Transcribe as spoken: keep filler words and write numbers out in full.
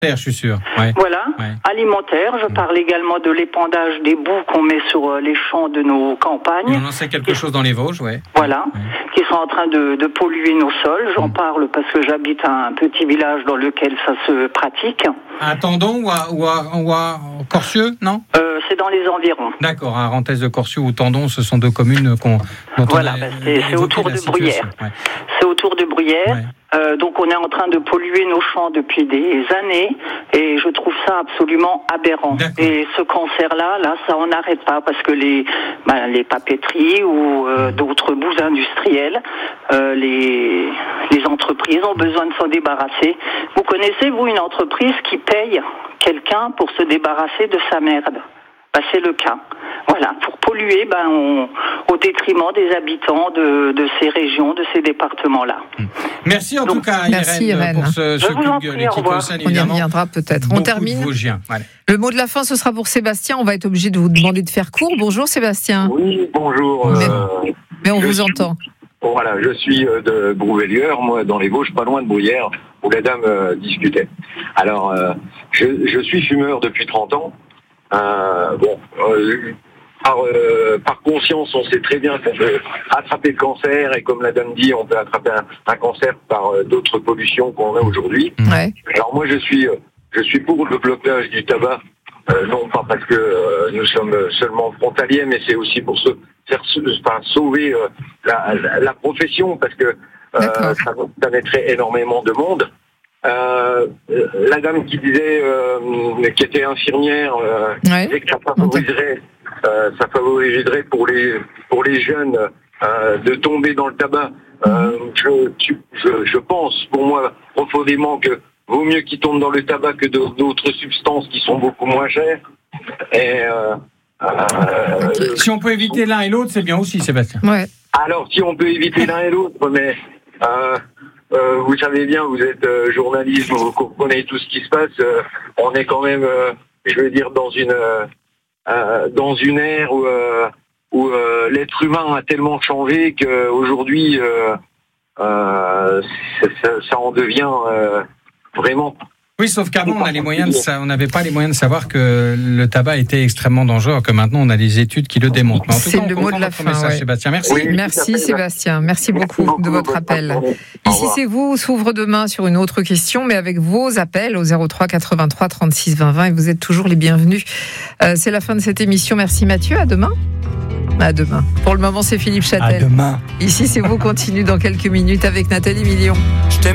Je suis sûr. Ouais. Voilà, ouais. alimentaire. Je parle également de l'épandage des boues qu'on met sur les champs de nos campagnes. Et on en sait quelque chose dans les Vosges, ouais. Voilà, ouais. qui sont en train de, de polluer nos sols. J'en Mmh. parle parce que j'habite un petit village dans lequel ça se pratique. À Tendon ou à, ou à, ou à Corcieux, non euh, C'est dans les environs. D'accord, à Rantès de Corcieux ou Tendon, ce sont deux communes qu'on, dont voilà, on a bah c'est, c'est autour de Bruyères. Ouais. C'est autour de Bruyères. Ouais. Euh, donc on est en train de polluer nos champs depuis des années et je trouve ça absolument aberrant. D'accord. Et ce cancer-là, là, ça on n'arrête pas parce que les, bah, les papeteries ou euh, d'autres boues industrielles, euh, les, les entreprises ont besoin de s'en débarrasser. Vous connaissez, vous, une entreprise qui paye quelqu'un pour se débarrasser de sa merde? Bah, c'est le cas. Voilà, pour polluer, ben, on, au détriment des habitants de, de ces régions, de ces départements-là. Merci en Donc, tout cas, merci, Irène, Irène, pour ce, ce coup de gueule et qui concerne évidemment. On y reviendra peut-être. On termine. Voilà. Le mot de la fin, ce sera pour Sébastien. On va être obligé de vous demander de faire court. Bonjour Sébastien. Oui, bonjour. Mais, euh, mais on vous suis, entend. Voilà, je suis de Brouvellieur, moi, dans les Vosges, pas loin de Bruyères, où la dame euh, discutait. Alors, euh, je, je suis fumeur depuis trente ans. Euh, bon, euh, par, euh, par conscience, on sait très bien qu'on peut attraper le cancer et comme la dame dit, on peut attraper un, un cancer par euh, d'autres pollutions qu'on a aujourd'hui. Ouais. Alors moi, je suis, euh, je suis pour le blocage du tabac, euh, non pas parce que euh, nous sommes seulement frontaliers, mais c'est aussi pour se faire enfin, sauver euh, la, la, la profession parce que euh, ça, ça mettrait énormément de monde. Euh, la dame qui disait, euh, qui était infirmière, euh, ouais. disait que ça favoriserait, euh, ça favoriserait pour les pour les jeunes euh, de tomber dans le tabac. Euh, je, je, je pense, pour moi, profondément que vaut mieux qu'ils tombent dans le tabac que d'autres substances qui sont beaucoup moins chères. Et euh, euh, si on peut éviter l'un et l'autre, c'est bien aussi, Sébastien. Ouais. Alors, si on peut éviter l'un et l'autre, mais euh, Euh, vous savez bien, vous êtes euh, journaliste, vous comprenez tout ce qui se passe. Euh, on est quand même, euh, je veux dire, dans une euh, dans une ère où, euh, où euh, l'être humain a tellement changé qu'aujourd'hui, euh, euh, ça, ça en devient euh, vraiment. Oui, sauf qu'avant, on a les moyens de sa... on n'avait pas les moyens de savoir que le tabac était extrêmement dangereux, que maintenant, on a des études qui le démontrent. Mais en tout c'est cas, le on mot de la fin. Message, ouais. Sébastien, merci. Oui, merci Sébastien, merci beaucoup, beaucoup de votre appel. Ici, c'est vous, s'ouvre demain sur une autre question, mais avec vos appels au zéro trois quatre-vingt-trois trente-six vingt vingt et vous êtes toujours les bienvenus. Euh, c'est la fin de cette émission. Merci Mathieu, à demain. À demain. Pour le moment, c'est Philippe Châtel. À demain. Ici, c'est vous, continue dans quelques minutes avec Nathalie Million.